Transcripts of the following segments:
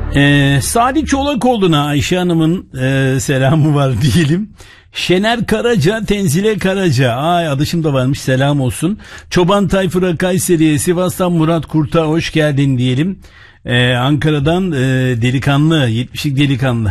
Salih Çolakoğlu'na Ayşe Hanım'ın selamı var diyelim. Şener Karaca, Tenzile Karaca. Ay adışım da varmış, selam olsun. Çoban Tayfur'a, Kayseri'ye, Sivas'tan Murat Kurt'a hoş geldin diyelim. Ankara'dan delikanlı, 70'lik delikanlı.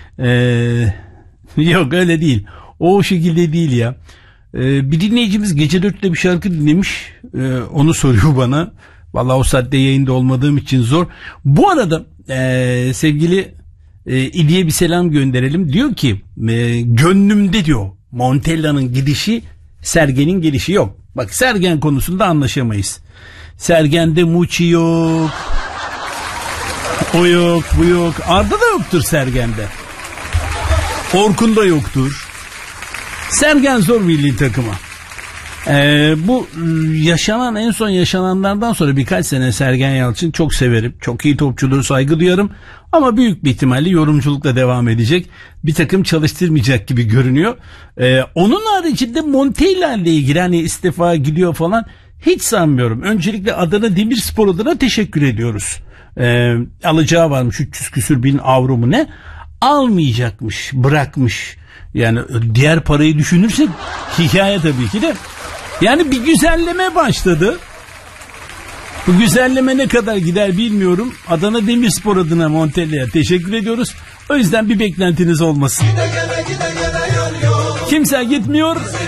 Yok öyle değil. O şekilde değil ya. Bir dinleyicimiz gece 4'te bir şarkı dinlemiş. Onu soruyor bana. Vallahi o saatte yayında olmadığım için zor. Bu arada sevgili İdi'ye bir selam gönderelim. Diyor ki gönlümde diyor Montella'nın gidişi, Sergen'in gelişi yok. Bak Sergen konusunda anlaşamayız. Sergen'de Muçi yok. O yok, bu yok. Arda da yoktur Sergen'de. Orkun da yoktur. Sergen zor milli takıma. Bu yaşanan, en son yaşananlardan sonra birkaç sene Sergen Yalçın çok severim. Çok iyi topçudur, saygı duyarım. Ama büyük bir ihtimalle yorumculukla devam edecek. Bir takım çalıştırmayacak gibi görünüyor. Onun haricinde Montella ile ilgili hani istifa gidiyor falan hiç sanmıyorum. Öncelikle Adana Demirspor adına teşekkür ediyoruz. Alacağı varmış 300 küsür bin avro mu ne? Almayacakmış, bırakmış. Yani diğer parayı düşünürsek hikaye tabii ki de. Yani bir güzelleme başladı. Bu güzelleme ne kadar gider bilmiyorum. Adana Demirspor adına Montella'ya teşekkür ediyoruz. O yüzden bir beklentiniz olmasın. Kimse gitmiyor.